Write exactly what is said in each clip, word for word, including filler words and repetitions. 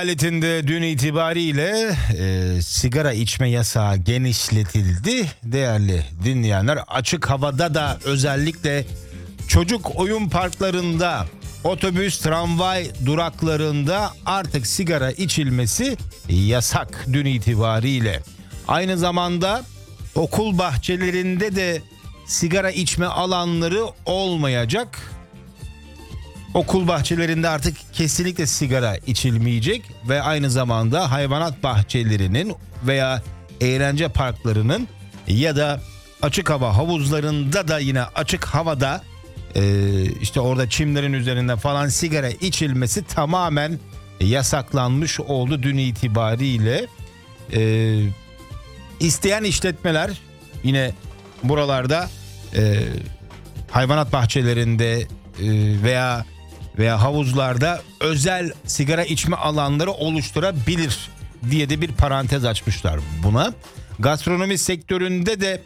Eyaletinde dün itibariyle e, sigara içme yasağı genişletildi. Değerli dinleyenler, açık havada da özellikle çocuk oyun parklarında, otobüs, tramvay duraklarında artık sigara içilmesi yasak dün itibariyle. Aynı zamanda okul bahçelerinde de sigara içme alanları olmayacak. Okul bahçelerinde artık kesinlikle sigara içilmeyecek ve aynı zamanda hayvanat bahçelerinin veya eğlence parklarının ya da açık hava havuzlarında da yine açık havada e, işte orada çimlerin üzerinde falan sigara içilmesi tamamen yasaklanmış oldu dün itibariyle. E, isteyen işletmeler yine buralarda e, hayvanat bahçelerinde e, veya veya havuzlarda özel sigara içme alanları oluşturabilir diye de bir parantez açmışlar buna. Gastronomi sektöründe de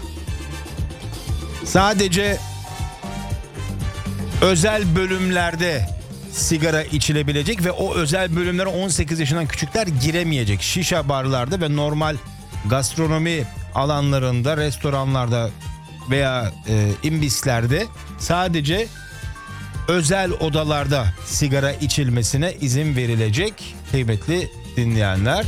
sadece özel bölümlerde sigara içilebilecek ve o özel bölümlere on sekiz yaşından küçükler giremeyecek. Şişa barlarda ve normal gastronomi alanlarında, restoranlarda veya e, imbislerde sadece özel odalarda sigara içilmesine izin verilecek kıymetli dinleyenler.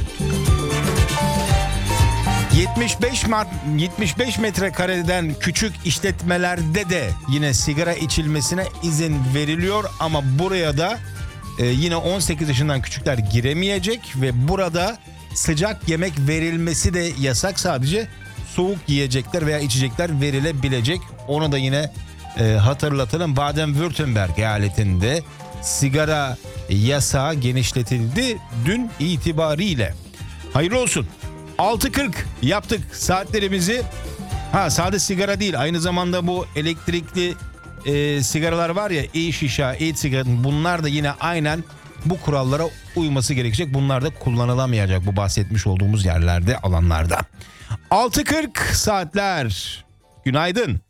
yetmiş beş mart yetmiş beş metrekareden küçük işletmelerde de yine sigara içilmesine izin veriliyor ama buraya da e, yine on sekiz yaşından küçükler giremeyecek ve burada sıcak yemek verilmesi de yasak, sadece soğuk yiyecekler veya içecekler verilebilecek. Onu da yine e, hatırlatalım. Baden-Württemberg eyaletinde sigara yasağı genişletildi dün itibariyle. Hayırlı olsun. altı kırk yaptık saatlerimizi. Ha, sadece sigara değil, aynı zamanda bu elektrikli e, sigaralar var ya, e-şişa, e-sigara, bunlar da yine aynen bu kurallara uyması gerekecek. Bunlar da kullanılamayacak bu bahsetmiş olduğumuz yerlerde, alanlarda. altı kırk saatler. Günaydın.